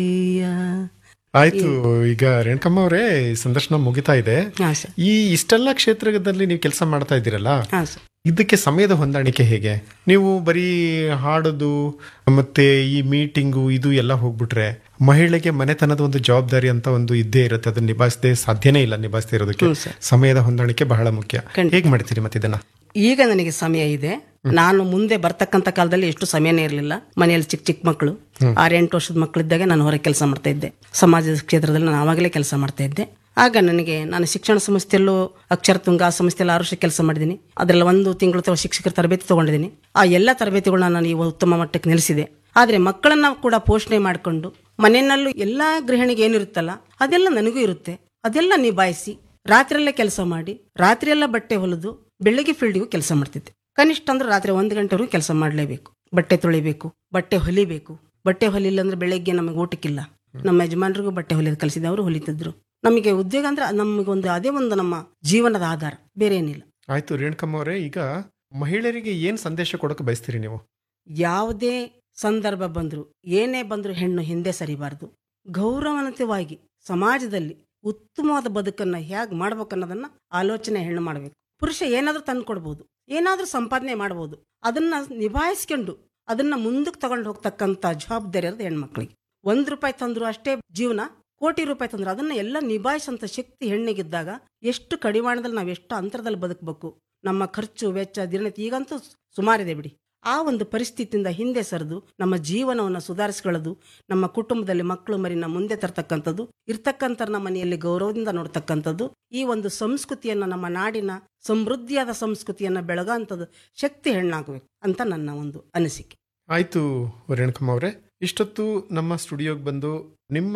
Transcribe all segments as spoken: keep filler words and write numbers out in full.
ಆಯ್ತು. ಈಗ ರೇಣುಕಮ್ಮ ಅವರೇ, ಸಂದರ್ಶನ ಮುಗಿತಾ ಇದೆ. ಈ ಇಷ್ಟೆಲ್ಲ ಕ್ಷೇತ್ರದಲ್ಲಿ ನೀವು ಕೆಲಸ ಮಾಡ್ತಾ ಇದ್ದೀರಲ್ಲ, ಇದಕ್ಕೆ ಸಮಯದ ಹೊಂದಾಣಿಕೆ ಹೇಗೆ? ನೀವು ಬರೀ ಹಾಡೋದು ಮತ್ತೆ ಈ ಮೀಟಿಂಗು ಇದು ಎಲ್ಲ ಹೋಗ್ಬಿಟ್ರೆ ಮಹಿಳೆಗೆ ಮನೆತನದ ಒಂದು ಜವಾಬ್ದಾರಿ ಅಂತ ಒಂದು ಇದ್ದೇ ಇರುತ್ತೆ. ಅದನ್ನ ನಿಭಾಯಿಸದೆ ಸಾಧ್ಯನೇ ಇಲ್ಲ. ನಿಭಾಯಿಸದೇ ಇರೋದಕ್ಕೆ ಸಮಯದ ಹೊಂದಾಣಿಕೆ ಬಹಳ ಮುಖ್ಯ. ಹೇಗೆ ಮಾಡ್ತೀರಿ ಮತ್ತೆ ಇದನ್ನ? ಈಗ ನನಗೆ ಸಮಯ ಇದೆ. ನಾನು ಮುಂದೆ ಬರ್ತಕ್ಕಂಥ ಕಾಲದಲ್ಲಿ ಎಷ್ಟು ಸಮಯನೇ ಇರಲಿಲ್ಲ. ಮನೆಯಲ್ಲಿ ಚಿಕ್ಕ ಚಿಕ್ಕ ಮಕ್ಕಳು, ಆರು ಎಂಟು ವರ್ಷದ ಮಕ್ಕಳಿದ್ದಾಗ ನಾನು ಹೊರಗೆ ಕೆಲಸ ಮಾಡ್ತಾ ಇದ್ದೆ. ಸಮಾಜದ ಕ್ಷೇತ್ರದಲ್ಲಿ ನಾನು ಆವಾಗಲೇ ಕೆಲಸ ಮಾಡ್ತಾ ಇದ್ದೆ. ಆಗ ನನಗೆ ನಾನು ಶಿಕ್ಷಣ ಸಂಸ್ಥೆಯಲ್ಲೂ ಅಕ್ಷರ ತುಂಗ ಸಂಸ್ಥೆಯಲ್ಲಿ ಆರು ವರ್ಷ ಕೆಲಸ ಮಾಡಿದ್ದೀನಿ. ಅದರಲ್ಲಿ ಒಂದು ತಿಂಗಳು ಶಿಕ್ಷಕರ ತರಬೇತಿ ತಗೊಂಡಿದ್ದೀನಿ. ಆ ಎಲ್ಲ ತರಬೇತಿಗಳನ್ನ ನಾನು ಈ ಉತ್ತಮ ಮಟ್ಟಕ್ಕೆ ನಿಲ್ಲಿಸಿದೆ. ಆದರೆ ಮಕ್ಕಳನ್ನ ಕೂಡ ಪೋಷಣೆ ಮಾಡಿಕೊಂಡು ಮನೆಯಲ್ಲೂ ಎಲ್ಲಾ ಗೃಹಿಣಿಗೆ ಏನಿರುತ್ತಲ್ಲ ಅದೆಲ್ಲ ನನಗೂ ಇರುತ್ತೆ. ಅದೆಲ್ಲ ನಿಭಾಯಿಸಿ ರಾತ್ರಿಯಲ್ಲೇ ಕೆಲಸ ಮಾಡಿ, ರಾತ್ರಿಯೆಲ್ಲ ಬಟ್ಟೆ ಹೊಲಿದು ಬೆಳಗ್ಗೆ ಫೀಲ್ಡಿಗೂ ಕೆಲಸ ಮಾಡ್ತಿದ್ದೆ. ಕನಿಷ್ಠ ಅಂದ್ರೆ ರಾತ್ರಿ ಒಂದು ಗಂಟೆವರೆಗೂ ಕೆಲಸ ಮಾಡಲೇಬೇಕು. ಬಟ್ಟೆ ತೊಳಿಬೇಕು, ಬಟ್ಟೆ ಹೊಲಿಬೇಕು. ಬಟ್ಟೆ ಹೊಲಿಲ್ಲ ಅಂದ್ರೆ ಬೆಳಗ್ಗೆ ನಮಗೆ ಊಟಕ್ಕಿಲ್ಲ. ನಮ್ಮ ಯಜಮಾನರಿಗೂ ಬಟ್ಟೆ ಹೊಲಿಯೋದು ಕಲಿಸಿದೆ, ಅವರು ಹೊಲಿತಿದ್ರು. ನಮಗೆ ಉದ್ಯೋಗ ಅಂದ್ರೆ ನಮಗೊಂದು ಅದೇ ಒಂದು ನಮ್ಮ ಜೀವನದ ಆಧಾರ, ಬೇರೆ ಏನಿಲ್ಲ. ಆಯ್ತು ರೇಣುಕಮ್ಮ ಅವರೇ, ಈಗ ಮಹಿಳೆಯರಿಗೆ ಏನ್ ಸಂದೇಶ ಕೊಡಕ್ಕೆ ಬಯಸ್ತೀರಿ ನೀವು? ಯಾವುದೇ ಸಂದರ್ಭ ಬಂದ್ರು, ಏನೇ ಬಂದ್ರು ಹೆಣ್ಣು ಹಿಂದೆ ಸರಿಬಾರ್ದು. ಗೌರವಾನ್ವಿತವಾಗಿ ಸಮಾಜದಲ್ಲಿ ಉತ್ತಮವಾದ ಬದುಕನ್ನ ಹೇಗೆ ಮಾಡ್ಬೇಕನ್ನೋದನ್ನ ಆಲೋಚನೆ ಹೆಣ್ಣು ಮಾಡಬೇಕು. ಪುರುಷ ಏನಾದ್ರೂ ತಂದು ಕೊಡ್ಬೋದು, ಏನಾದ್ರೂ ಸಂಪಾದನೆ ಮಾಡ್ಬೋದು. ಅದನ್ನ ನಿಭಾಯಿಸ್ಕೊಂಡು ಅದನ್ನ ಮುಂದಕ್ಕೆ ತಗೊಂಡು ಹೋಗ್ತಕ್ಕಂಥ ಜವಾಬ್ದಾರಿ ಇರೋದು ಹೆಣ್ಮಕ್ಳಿಗೆ. ಒಂದ್ ರೂಪಾಯಿ ತಂದ್ರು ಅಷ್ಟೇ ಜೀವನ, ಕೋಟಿ ರೂಪಾಯಿ ತಂದ್ರು ಅದನ್ನ ಎಲ್ಲ ನಿಭಾಯಿಸಂತ ಶಕ್ತಿ ಹೆಣ್ಣಿಗಿದ್ದಾಗ ಎಷ್ಟು ಕಡಿವಾಣದಲ್ಲಿ ನಾವು ಎಷ್ಟು ಅಂತರದಲ್ಲಿ ಬದುಕಬೇಕು. ನಮ್ಮ ಖರ್ಚು ವೆಚ್ಚ ದಿನನಿತ್ಯ ಈಗಂತೂ ಸುಮಾರಿದೆ ಬಿಡಿ. ಆ ಒಂದು ಪರಿಸ್ಥಿತಿಯಿಂದ ಹಿಂದೆ ಸರಿದು ನಮ್ಮ ಜೀವನವನ್ನು ಸುಧಾರಿಸ್ಕೊಳ್ಳೋದು, ನಮ್ಮ ಕುಟುಂಬದಲ್ಲಿ ಮಕ್ಕಳು ಮರಿನ ಮುಂದೆ ತರ್ತಕ್ಕಂಥದ್ದು, ಇರ್ತಕ್ಕಂಥ ನಮ್ಮ ಮನೆಯಲ್ಲಿ ಗೌರವದಿಂದ ನೋಡ್ತಕ್ಕಂಥದ್ದು, ಈ ಒಂದು ಸಂಸ್ಕೃತಿಯನ್ನ ನಮ್ಮ ನಾಡಿನ ಸಮೃದ್ಧಿಯಾದ ಸಂಸ್ಕೃತಿಯನ್ನ ಬೆಳಗಂಥದ್ದು ಶಕ್ತಿ ಹೆಣ್ಣಾಗಬೇಕು ಅಂತ ನನ್ನ ಒಂದು ಅನಿಸಿಕೆ. ಆಯ್ತು ರೇಣುಕಮ್ಮ ಅವರೇ, ಇಷ್ಟೊತ್ತು ನಮ್ಮ ಸ್ಟುಡಿಯೋಗೆ ಬಂದು ನಿಮ್ಮ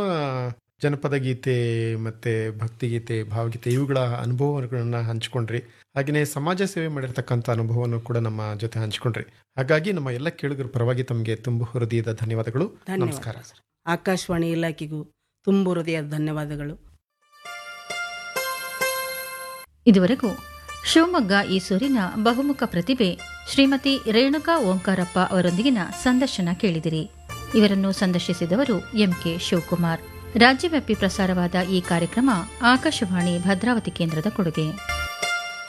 ಜನಪದ ಗೀತೆ ಮತ್ತೆ ಭಕ್ತಿಗೀತೆ, ಭಾವಗೀತೆ ಇವುಗಳ ಅನುಭವಗಳನ್ನ ಹಂಚಿಕೊಂಡ್ರಿ. ಹಾಗೆಯೇ ಸಮಾಜ ಸೇವೆ ಮಾಡಿರ್ತಕ್ಕಂಥ ಅನುಭವವನ್ನು ಕೂಡ ನಮ್ಮ ಜೊತೆ ಹಂಚಿಕೊಂಡ್ರಿ. ಹಾಗಾಗಿ ನಮ್ಮ ಎಲ್ಲ ಕೇಳುಗರ ಪರವಾಗಿ ತಮಗೆ ತುಂಬು ಹೃದಯದ ಧನ್ಯವಾದಗಳು. ನಮಸ್ಕಾರ. ಆಕಾಶವಾಣಿ ಇಲಾಖೆಗೂ ತುಂಬು ಹೃದಯದ ಧನ್ಯವಾದಗಳು. ಇದುವರೆಗೂ ಶಿವಮೊಗ್ಗ ಈಸೂರಿನ ಬಹುಮುಖ ಪ್ರತಿಭೆ ಶ್ರೀಮತಿ ರೇಣುಕಾ ಓಂಕಾರಪ್ಪ ಅವರೊಂದಿಗಿನ ಸಂದರ್ಶನ ಕೇಳಿದಿರಿ. ಇವರನ್ನು ಸಂದರ್ಶಿಸಿದವರು ಎಂಕೆ ಶಿವಕುಮಾರ್. ರಾಜ್ಯವ್ಯಾಪಿ ಪ್ರಸಾರವಾದ ಈ ಕಾರ್ಯಕ್ರಮ ಆಕಾಶವಾಣಿ ಭದ್ರಾವತಿ ಕೇಂದ್ರದ ಕೊಡುಗೆ.